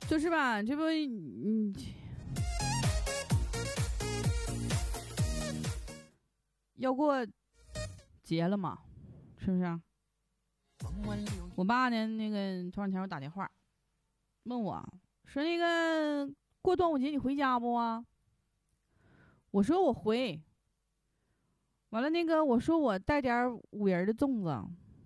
就是吧，这不，要过节了嘛，是不是？我爸呢，那个头两天我打电话问我说，那个过端午节你回家不啊？我说我回。完了，那个我说我带点五仁的粽子，